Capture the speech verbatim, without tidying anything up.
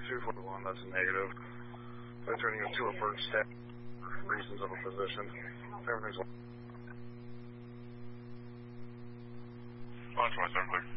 two forty-one, that's a negative. They're turning you to a bird step for reasons of a position. Everything's Launch twenty-seven, clear.